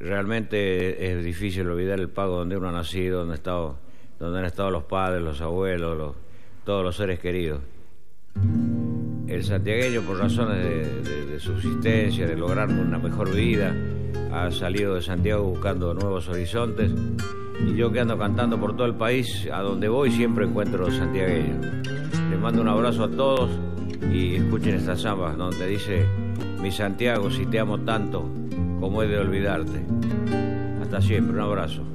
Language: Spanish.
realmente es difícil olvidar el pago donde uno ha nacido, donde han estado los padres, los abuelos, todos los seres queridos. El santiagueño, por razones de subsistencia, de lograr una mejor vida, ha salido de Santiago buscando nuevos horizontes, y yo que ando cantando por todo el país, a donde voy siempre encuentro santiagueños. Les mando un abrazo a todos y escuchen esta samba donde dice: mi Santiago, si te amo tanto, ¿cómo he de olvidarte? Hasta siempre, un abrazo.